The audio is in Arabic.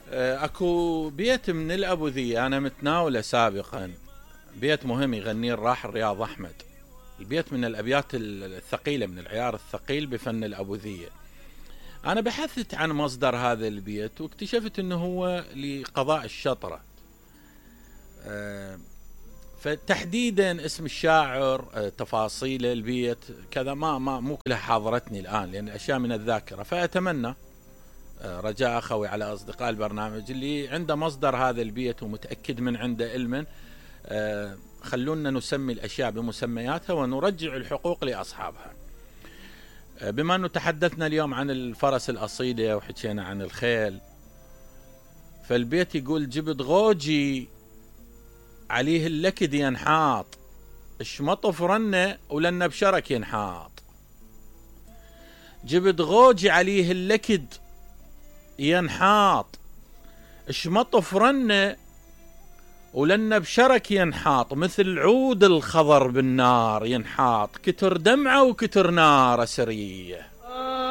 اكو بيت من الابوذية انا متناوله سابقا، بيت مهم يغنيه الراحل رياض احمد. البيت من الابيات الثقيلة، من العيار الثقيل بفن الابوذية. انا بحثت عن مصدر هذا البيت واكتشفت انه هو لقضاء الشطرة. فتحديدا اسم الشاعر، تفاصيل البيت كذا ما مو كلها حاضرتني الان، لان اشياء من الذاكرة. فاتمنى رجاء اخوي على اصدقاء البرنامج اللي عنده مصدر هذا البيت ومتاكد من عنده علما، خلونا نسمي الاشياء بمسمياتها ونرجع الحقوق لاصحابها. بما انه تحدثنا اليوم عن الفرس الاصيله وحكينا عن الخيل، فالبيت يقول: جبت غوجي عليه اللكد ينحاط، اشمط فرنه ولنا بشرك ينحاط. جبت غوجي عليه اللكد ينحاط، اشمط فرنه ولنا بشرك ينحاط، مثل عود الخضر بالنار ينحاط، كتر دمعه وكتر نار سريه.